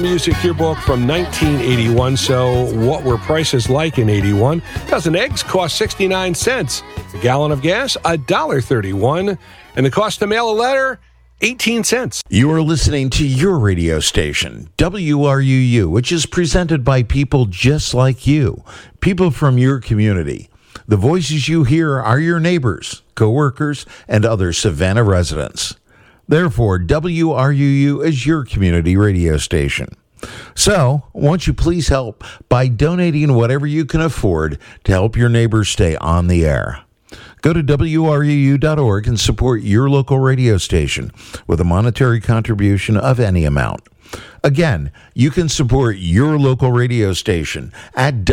Music Yearbook from 1981. So what were prices like in 81? Dozen eggs cost 69 cents. A gallon of gas, $1.31. And the cost to mail a letter, 18 cents. You are listening to your radio station, WRUU, which is presented by people just like you, people from your community. The voices you hear are your neighbors, coworkers, and other Savannah residents. Therefore, WRUU is your community radio station. So, won't you please help by donating whatever you can afford to help your neighbors stay on the air? Go to WRUU.org and support your local radio station with a monetary contribution of any amount. Again, you can support your local radio station at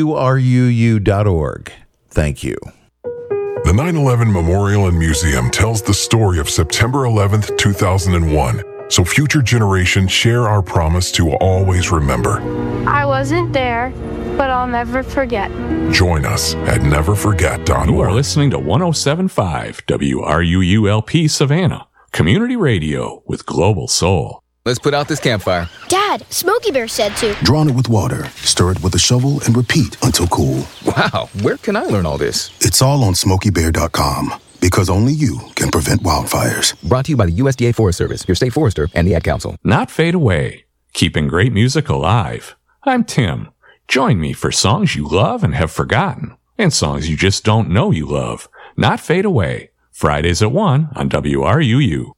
WRUU.org. Thank you. The 9/11 Memorial and Museum tells the story of September 11th, 2001, so future generations share our promise to always remember. I wasn't there, but I'll never forget. Join us at neverforget.org. You are listening to 107.5 WRUU-LP Savannah, community radio with global soul. Let's put out this campfire. Dad, Smokey Bear said to. Drown it with water, stir it with a shovel, and repeat until cool. Wow, where can I learn all this? It's all on SmokeyBear.com, because only you can prevent wildfires. Brought to you by the USDA Forest Service, your state forester, and the Ad Council. Not fade away, keeping great music alive. I'm Tim. Join me for songs you love and have forgotten, and songs you just don't know you love. Not fade away, Fridays at 1 on WRUU.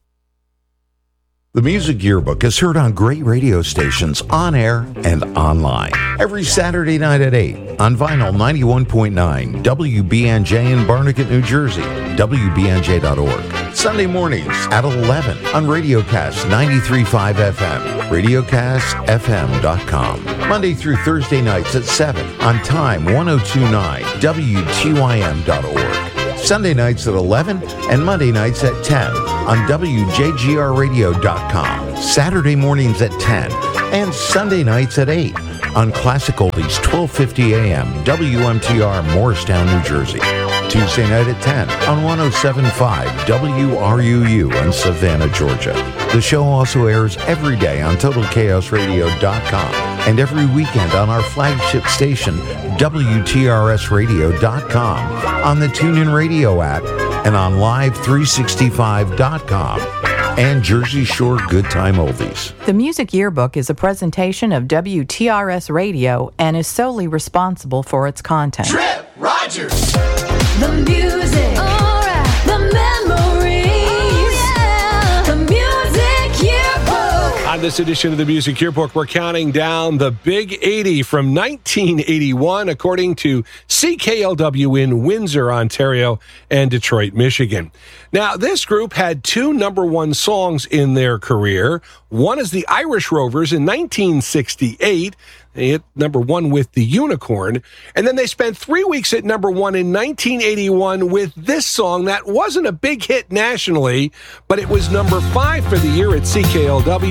The Music Yearbook is heard on great radio stations on air and online. Every Saturday night at 8 on Vinyl 91.9 WBNJ in Barnegat, New Jersey, WBNJ.org. Sunday mornings at 11 on Radiocast 93.5 FM, RadiocastFM.com. Monday through Thursday nights at 7 on Time 102.9 WTYM.org. Sunday nights at 11 and Monday nights at 10 on WJGRradio.com. Saturday mornings at 10 and Sunday nights at 8 on Classic Oldies 1250 AM WMTR Morristown, New Jersey. Tuesday night at 10 on 107.5 WRUU in Savannah, Georgia. The show also airs every day on TotalChaosRadio.com and every weekend on our flagship station, WTRSradio.com, on the TuneIn Radio app, and on Live365.com, and Jersey Shore Good Time Oldies. The Music Yearbook is a presentation of WTRS Radio and is solely responsible for its content. Trip Rogers. The music. All right. The memories. Oh, yeah. The Music Yearbook. On this edition of the Music Yearbook, we're counting down the Big 80 from 1981, according to CKLW in Windsor, Ontario, and Detroit, Michigan. Now, this group had two number one songs in their career. One is the Irish Rovers in 1968. They hit number one with The Unicorn. And then they spent 3 weeks at number one in 1981 with this song that wasn't a big hit nationally, but it was number 5 for the year at CKLW.